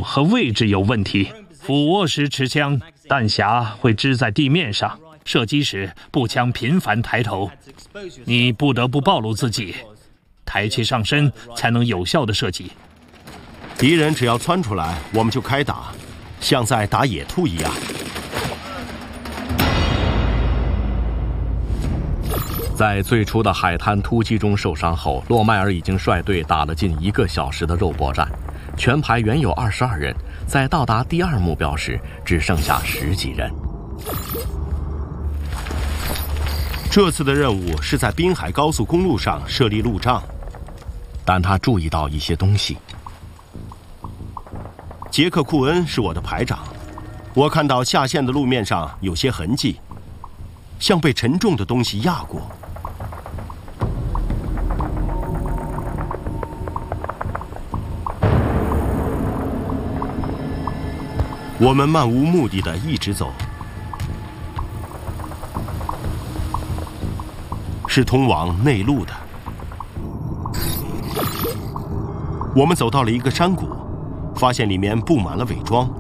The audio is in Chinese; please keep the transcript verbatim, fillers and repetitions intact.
和位置有问题。俯卧时持枪，弹匣会支在地面上，射击时步枪频繁抬头，你不得不暴露自己，抬起上身才能有效的射击。 敌人只要窜出来，我们就开打，像在打野兔一样。 在最初的海滩突击中受伤后，洛迈尔已经率队打了近一个小时的肉搏战，全排原有二十二人，在到达第二目标时只剩下十几人。 这次的任务是在滨海高速公路上设立路障， 但他注意到一些东西。 杰克·库恩是我的排长，我看到下线的路面上有些痕迹，像被沉重的东西压过。我们漫无目的地一直走，是通往内陆的。我们走到了一个山谷，发现里面布满了伪装，